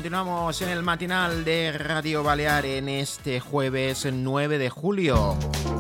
Continuamos en el matinal de Radio Balear en este jueves 9 de julio.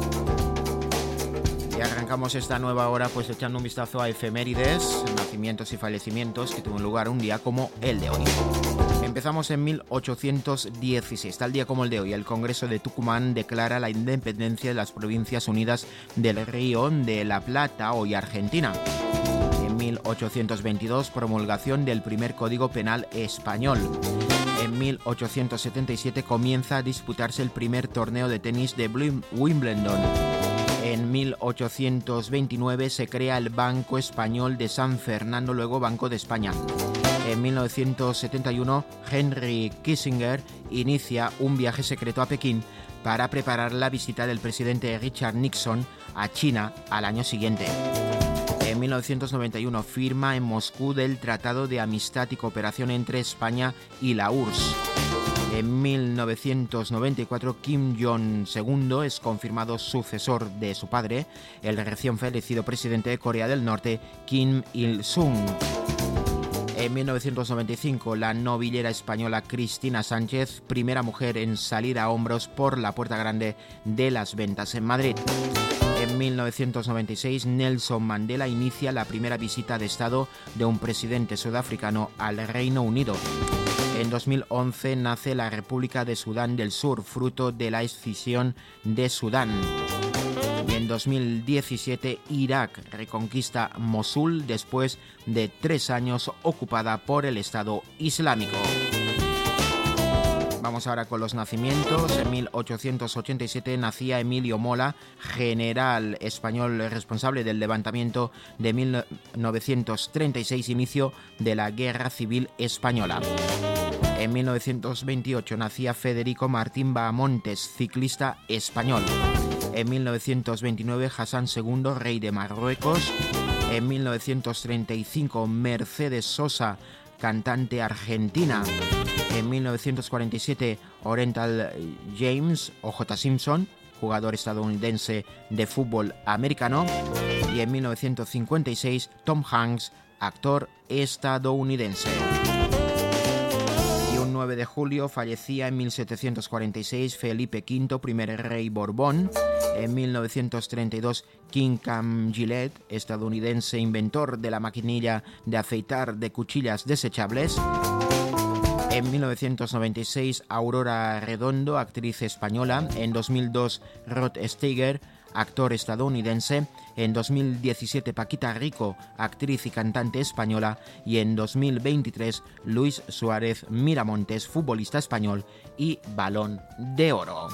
Y arrancamos esta nueva hora pues echando un vistazo a efemérides, nacimientos y fallecimientos que tuvieron lugar un día como el de hoy. Empezamos en 1816, tal día como el de hoy, el Congreso de Tucumán declara la independencia de las Provincias Unidas del Río de la Plata, hoy Argentina. En 1822, promulgación del primer Código Penal español. En 1877 comienza a disputarse el primer torneo de tenis de Wimbledon. En 1829 se crea el Banco Español de San Fernando, luego Banco de España. En 1971, Henry Kissinger inicia un viaje secreto a Pekín para preparar la visita del presidente Richard Nixon a China al año siguiente. En 1991 firma en Moscú del Tratado de Amistad y Cooperación entre España y la URSS. En 1994 Kim Jong-il es confirmado sucesor de su padre, el recién fallecido presidente de Corea del Norte, Kim Il-sung. En 1995 la novillera española Cristina Sánchez, primera mujer en salir a hombros por la puerta grande de las ventas en Madrid. En 1996, Nelson Mandela inicia la primera visita de Estado de un presidente sudafricano al Reino Unido. En 2011 nace la República de Sudán del Sur, fruto de la escisión de Sudán. Y en 2017, Irak reconquista Mosul después de 3 años ocupada por el Estado Islámico. Vamos ahora con los nacimientos. En 1887 nacía Emilio Mola, general español responsable del levantamiento de 1936, inicio de la Guerra Civil Española. En 1928 nacía Federico Martín Bahamontes, ciclista español. En 1929 Hassan II, rey de Marruecos. En 1935 Mercedes Sosa, cantante argentina. En 1947 Orenthal James O.J. Simpson, jugador estadounidense de fútbol americano. Y en 1956 Tom Hanks, actor estadounidense. Y un 9 de julio fallecía en 1746 Felipe V, primer rey Borbón. En 1932 King Cam Gillette, estadounidense inventor de la maquinilla de afeitar de cuchillas desechables. En 1996 Aurora Redondo, actriz española. En 2002 Rod Steiger, actor estadounidense. En 2017 Paquita Rico, actriz y cantante española. Y en 2023 Luis Suárez Miramontes, futbolista español y Balón de Oro.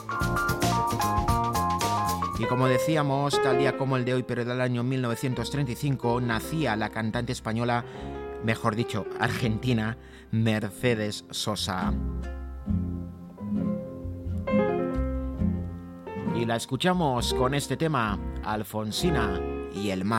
Y como decíamos, tal día como el de hoy, pero del año 1935, nacía la cantante española, mejor dicho, argentina, Mercedes Sosa. Y la escuchamos con este tema, Alfonsina y el mar.